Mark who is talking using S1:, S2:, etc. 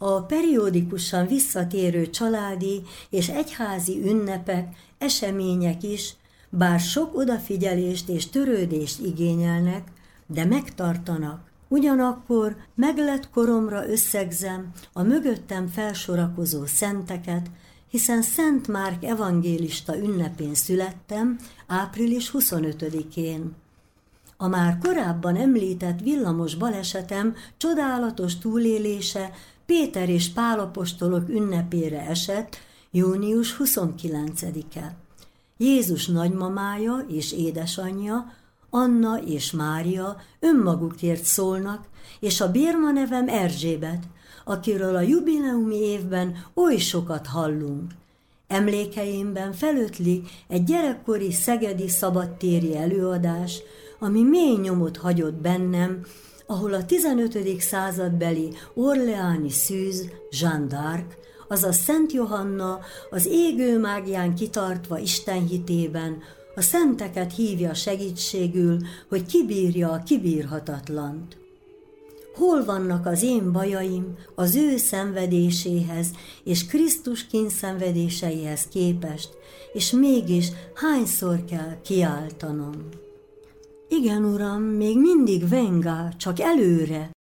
S1: a periódikusan visszatérő családi és egyházi ünnepek, események is, bár sok odafigyelést és törődést igényelnek, de megtartanak. Ugyanakkor meglett koromra összegzem a mögöttem felsorakozó szenteket, hiszen Szent Márk evangélista ünnepén születtem, április 25-én. A már korábban említett villamos balesetem csodálatos túlélése Péter és Pál apostolok ünnepére esett, június 29-e. Jézus nagymamája és édesanyja, Anna és Mária önmagukért szólnak, és a bérma nevem Erzsébet, akiről a jubileumi évben oly sokat hallunk. Emlékeimben felötli egy gyerekkori szegedi szabadtéri előadás, ami mély nyomot hagyott bennem, ahol a 15. századbeli orleáni szűz Jeanne d'Arc, azaz Szent Johanna az égő mágián kitartva Isten hitében a szenteket hívja segítségül, hogy kibírja a kibírhatatlant. Hol vannak az én bajaim az ő szenvedéséhez és Krisztus kényszenvedéseihez képest, és mégis hányszor kell kiáltanom? Igen, Uram, még mindig venga, csak előre!